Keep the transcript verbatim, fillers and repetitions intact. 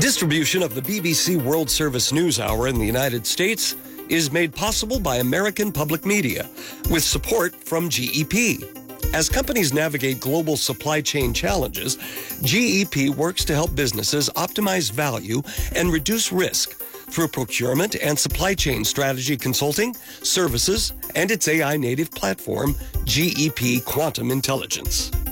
Distribution of the B B C World Service News Hour in the United States is made possible by American Public Media with support from G E P. As companies navigate global supply chain challenges, G E P works to help businesses optimize value and reduce risk through procurement and supply chain strategy consulting, services, and its A I native platform, G E P Quantum Intelligence.